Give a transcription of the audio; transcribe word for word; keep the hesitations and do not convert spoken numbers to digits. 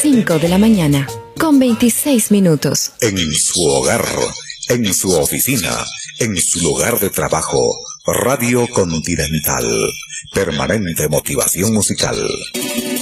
cinco de la mañana, con veintiséis minutos. En su hogar, en su oficina, en su lugar de trabajo, Radio Continental. Permanente motivación musical.